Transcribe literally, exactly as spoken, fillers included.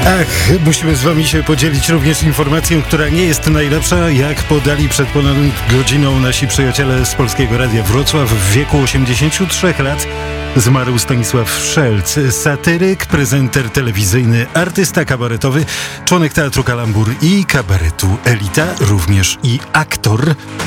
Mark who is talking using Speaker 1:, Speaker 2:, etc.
Speaker 1: Ach, musimy z wami się podzielić również informacją, która nie jest najlepsza. Jak podali przed ponad godziną nasi przyjaciele z Polskiego Radia Wrocław, w wieku osiemdziesięciu trzech lat zmarł Stanisław Szelc, satyryk, prezenter telewizyjny, artysta kabaretowy, członek Teatru Kalambur i kabaretu Elita, również i aktor.